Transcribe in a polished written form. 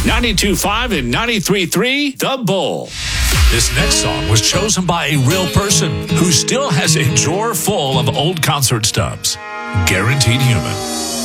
92.5 and 93.3 The Bull. This next song was chosen by a real person who still has a drawer full of old concert stubs. Guaranteed Human.